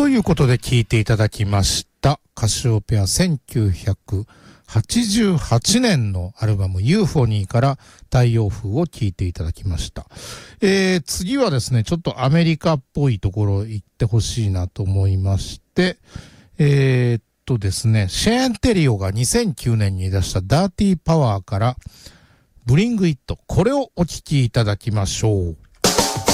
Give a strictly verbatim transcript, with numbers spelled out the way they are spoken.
ということで聴いていただきましたカシオペアせんきゅうひゃくはちじゅうはちねんのアルバムユーフォニーから太陽風を聴いていただきました。えー、次はですねちょっとアメリカっぽいところ行ってほしいなと思いまして、えー、っとですねシェーン・テリオがにせんきゅうねんに出したダーティーパワーからブリングイット、これをお聴きいただきましょう。